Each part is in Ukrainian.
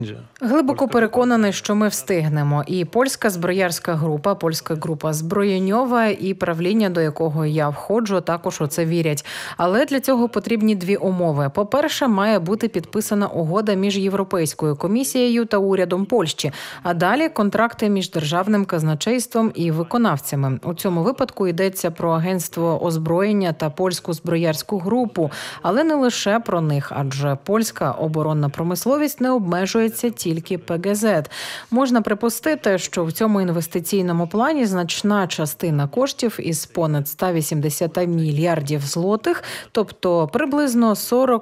Глибоко переконаний, що ми встигнемо. І польська зброярська група, польська група зброєньова і правління, до якого я входжу, також у це вірять. Але для цього потрібні дві умови. По-перше, має бути підписана угода між Європейською комісією та урядом Польщі. А далі контракти між державним казначейством і виконавцями. У цьому випадку йдеться про агентство озброєння та польську зброярську групу. Але не лише про них, адже польська оборонна промисловість не обмежується тільки ПГЗ. Можна припустити, що в цьому інвестиційному плані значна частина коштів із понад 180 мільярдів злотих, тобто приблизно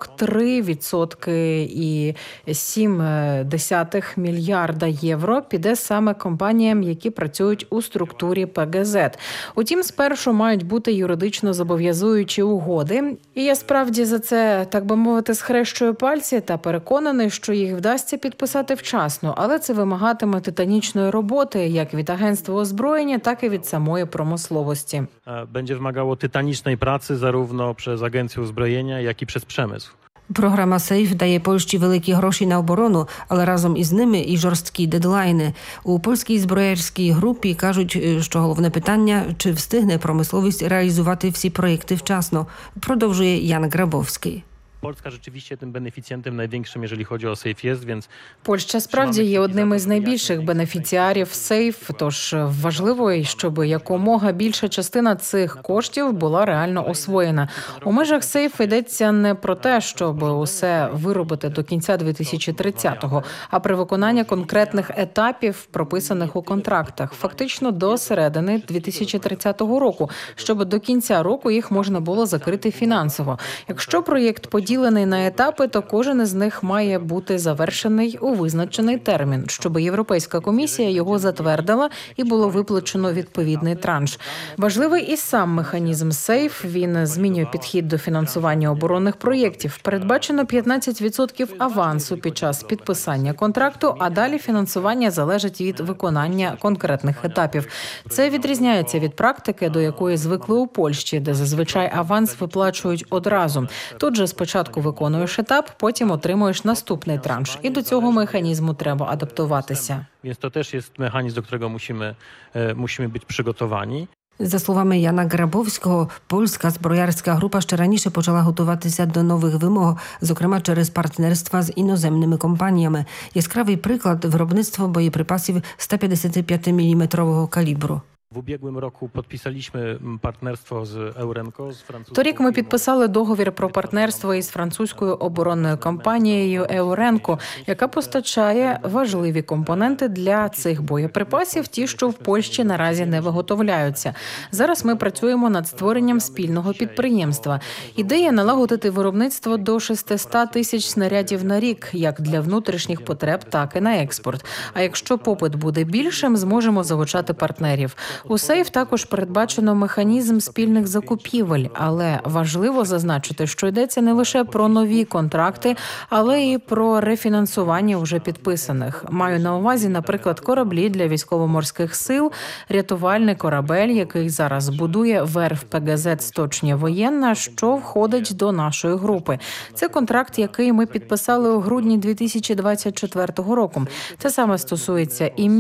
43,7 мільярда євро піде саме компаніям, які працюють у структурі ПГЗ. Утім, спершу мають бути юридично зобов'язуючі угоди. І я справді за це, так би мовити, схрещую пальці та переконаний, що їх вдасться підписати вчасно, але це вимагатиме титанічної роботи як від агентства озброєння, так і від самої промисловості. Będzie wymagało tytanicznej pracy zarówno przez Agencję Uzbrojenia, jak i przez przemysł. Програма «Сейф» дає Польщі великі гроші на оборону, але разом із ними і жорсткі дедлайни. У польській зброярській групі кажуть, що головне питання – чи встигне промисловість реалізувати всі проєкти вчасно, продовжує Jan Grabowski. Polska rzeczywiście tym beneficjentem największym, jeżeli chodzi o SAFE jest, więc... Польща справді є одним із найбільших бенефіціарів СЕЙФ, тож важливо, щоб якомога більша частина цих коштів була реально освоєна. У межах СЕЙФ йдеться не про те, щоб усе виробити до кінця 2030-го, а при виконанні конкретних етапів, прописаних у контрактах, фактично до середини 2030 року, щоб до кінця року їх можна було закрити фінансово. Якщо проєкт поділений на етапи, то кожен із них має бути завершений у визначений термін, щоб Європейська комісія його затвердила і було виплачено відповідний транш. Важливий і сам механізм СЕЙФ. Він змінює підхід до фінансування оборонних проєктів. Передбачено 15% авансу під час підписання контракту, а далі фінансування залежить від виконання конкретних етапів. Це відрізняється від практики, до якої звикли у Польщі, де зазвичай аванс виплачують одразу. Тут же спочатку виконуєш етап, потім отримуєш наступний транш. І до цього механізму треба адаптуватися. Więc to też jest mechanizm, do którego musimy być przygotowani. За словами Яна Грабовського, польська зброярська група ще раніше почала готуватися до нових вимог, зокрема через партнерства з іноземними компаніями. Яскравий приклад – виробництво боєприпасів 155-мм калібру. W ubiegłym roku podpisaliśmy partnerstwo z Eurenco, z francuską... Торік ми підписали договір про партнерство із французькою оборонною компанією «Еуренко», яка постачає важливі компоненти для цих боєприпасів, ті, що в Польщі наразі не виготовляються. Зараз ми працюємо над створенням спільного підприємства. Ідея – налагодити виробництво до 600 тисяч снарядів на рік, як для внутрішніх потреб, так і на експорт. А якщо попит буде більшим, зможемо залучати партнерів. У СЕЙФ також передбачено механізм спільних закупівель, але важливо зазначити, що йдеться не лише про нові контракти, але і про рефінансування вже підписаних. Маю на увазі, наприклад, кораблі для військово-морських сил, рятувальний корабель, який зараз будує верф ПГЗ «Сточня воєнна», що входить до нашої групи. Це контракт, який ми підписали у грудні 2024 року. Це саме стосується і